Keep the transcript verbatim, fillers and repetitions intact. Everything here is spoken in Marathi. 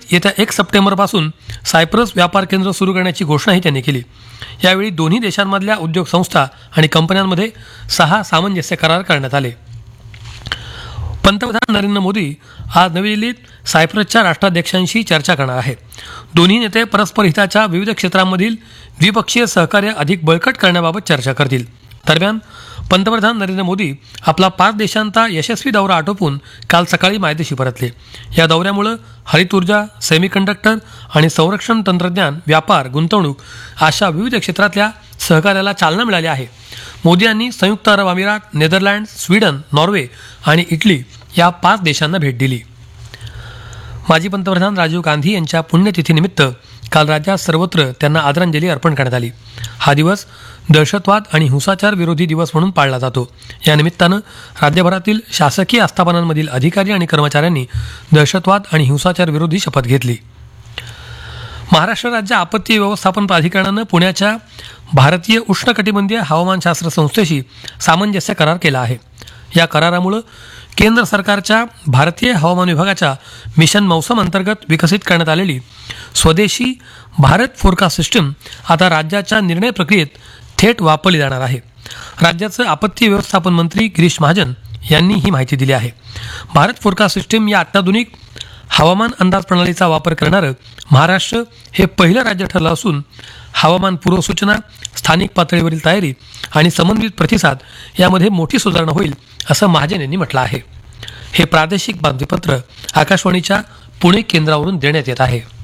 येत्या एक सप्टेंबरपासून सायप्रस व्यापार केंद्र सुरू करण्याची घोषणाही त्यांनी केली. यावेळी दोन्ही देशांमधल्या उद्योग संस्था आणि कंपन्यांमध्ये सहा सामंजस्य करार करण्यात आले. पंतप्रधान नरेंद्र मोदी आज नवी दिल्लीत सायप्रसच्या राष्ट्राध्यक्षांशी चर्चा करणार आहेत. दोन्ही नेते परस्पर हिताच्या विविध क्षेत्रांमधील द्विपक्षीय सहकार्य अधिक बळकट करण्याबाबत चर्चा करतील. दरम्यान पंतप्रधान नरेंद्र मोदी आपला पाच देशांचा यशस्वी दौरा आटोपून काल सकाळी मायदेशी परतले. या दौऱ्यामुळे हरित ऊर्जा, सेमीकंडक्टर आणि संरक्षण तंत्रज्ञान, व्यापार, गुंतवणूक अशा विविध क्षेत्रातल्या सहकार्याला चालना मिळाली आहे. मोदी यांनी संयुक्त अरब अमिरात, नेदरलँड, स्वीडन, नॉर्वे आणि इटली या पाच देशांना भेट दिली. माजी पंतप्रधान राजीव गांधी यांच्या पुण्यतिथीनिमित्त काल राज्यात सर्वत्र त्यांना आदरांजली अर्पण करण्यात आली. हा दिवस दहशतवाद आणि हिंसाचार विरोधी दिवस म्हणून पाळला जातो. या निमित्तानं राज्यभरातील शासकीय आस्थापनांमधील अधिकारी आणि कर्मचाऱ्यांनी दहशतवाद आणि हिंसाचार विरोधी शपथ घेतली. महाराष्ट्र राज्य आपत्ती व्यवस्थापन प्राधिकरणानं पुण्याच्या भारतीय उष्णकटिबंधीय हवामानशास्त्र संस्थेशी सामंजस्य करार केला आहे. या करारामुळे केंद्र सरकारच्या भारतीय हवामान विभागाच्या मिशन मौसम अंतर्गत विकसित करण्यात आलेली स्वदेशी भारत फोरकास्ट सिस्टीम आता राज्याच्या निर्णय प्रक्रियेत थेट वापरली जाणार आहे. राज्याचे आपत्ती व्यवस्थापन मंत्री गिरीश महाजन यांनी ही माहिती दिली आहे. भारत फोरकास्ट सिस्टीम या अत्याधुनिक हवामान अंदाज प्रणालीचा वापर करणारं महाराष्ट्र हे पहिलं राज्य ठरलं असून हवामान पूर्वसूचना, स्थानिक पातळीवरील तयारी आणि समन्वित प्रतिसाद यामध्ये मोठी सुधारणा होईल असं महाजन यांनी म्हटलं आहे. हे प्रादेशिक बातमीपत्र आकाशवाणीच्या पुणे केंद्रावरून देण्यात येत आहे.